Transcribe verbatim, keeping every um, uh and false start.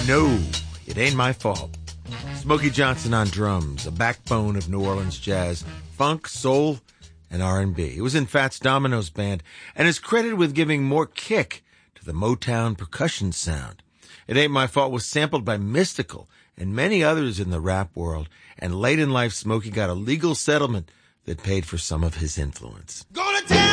No, it ain't my fault. Smokey Johnson on drums, a backbone of New Orleans jazz, funk, soul, and R and B. He was in Fats Domino's band and is credited with giving more kick to the Motown percussion sound. It Ain't My Fault was sampled by Mystical and many others in the rap world, and late in life, Smokey got a legal settlement that paid for some of his influence. Gonna tell